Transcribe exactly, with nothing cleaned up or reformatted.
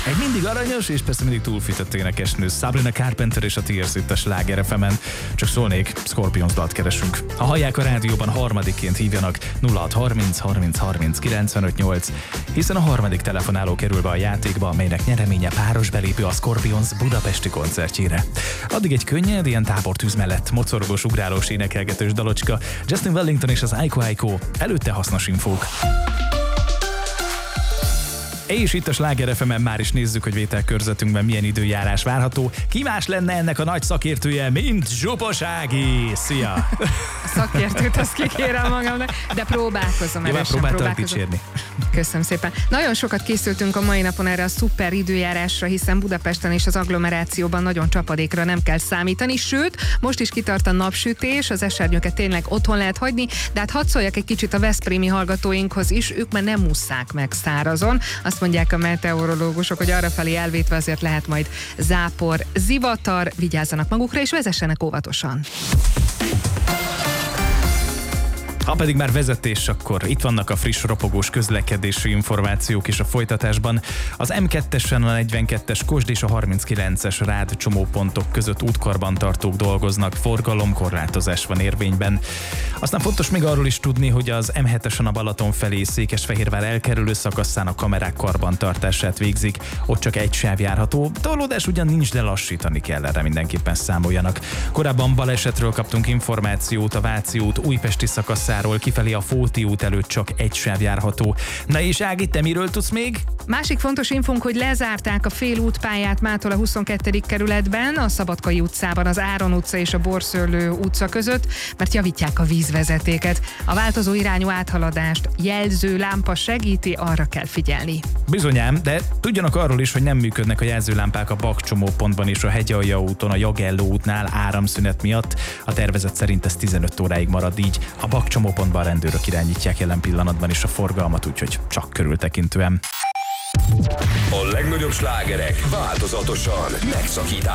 Egy mindig aranyos és persze mindig túlfűtött énekesnő, Sabrina Carpenter és a Tears itt a Sláger ef emen. Csak szólnék, Scorpions dalt keresünk. Ha hallják a rádióban, harmadikként hívjanak nulla hat harminc harminc harminc kilencvenöt nyolc, hiszen a harmadik telefonáló kerül be a játékba, amelynek nyereménye páros belépő a Scorpions budapesti koncertjére. Addig egy könnyed, ilyen tábortűz mellett mocorgós, ugrálós, énekelgetős dalocska, Justin Wellington és az Aiko Aiko, előtte hasznos infók. És itt a Sláger ef emen már is nézzük, hogy vételkörzetünkben milyen időjárás várható. Ki más lenne ennek a nagy szakértője, mint Zsuposági? Szia! A szakértőt azt kikérem magamnak, de próbálkozom. Jó, erősen próbáltalak dicsérni. Köszönöm szépen. Nagyon sokat készültünk a mai napon erre a szuper időjárásra, hiszen Budapesten és az agglomerációban nagyon csapadékra nem kell számítani, sőt, most is kitart a napsütés, az esernyőket tényleg otthon lehet hagyni, de hát hadd szóljak egy kicsit a veszprémi hallgatóinkhoz is, ők már nem ússzák meg szárazon. Azt mondják a meteorológusok, hogy arrafelé elvétve azért lehet majd zápor, zivatar, vigyázzanak magukra és vezessenek óvatosan. Ha pedig már vezetés, akkor itt vannak a friss, ropogós közlekedési információk is a folytatásban. Az em kettesen a negyvenkettes Kosd és a harminckilences Rád csomópontok között útkarbantartók dolgoznak, forgalomkorlátozás van érvényben. Aztán fontos még arról is tudni, hogy az em hetesen a Balaton felé Székesfehérvár elkerülő szakaszán a kamerák karbantartását végzik, ott csak egy sáv járható. Torlódás ugyan nincs, de lassítani kell, erre mindenképpen számoljanak. Korábban balesetről kaptunk információt, a Váci út újpesti szakaszán kifelé a Fóti út előtt csak egy sáv járható. Na és Ági, te miről tudsz még? Másik fontos infónk, hogy lezárták a félútpályát mától a huszonkettedik kerületben, a Szabadkai utcában, az Áron utca és a Borszőlő utca között, mert javítják a vízvezetéket. A változó irányú áthaladást jelző lámpa segíti, arra kell figyelni. Bizonyám, de tudjanak arról is, hogy nem működnek a jelzőlámpák a Bak csomópontban és a Hegyalja úton, a Jagelló útnál áramszünet miatt. A tervezet szerint ez tizenöt óráig marad így. A Bak csomópontban a rendőrök irányítják jelen pillanatban is a forgalmat, úgyhogy csak körültekintően. A legnagyobb slágerek változatosan megszakítás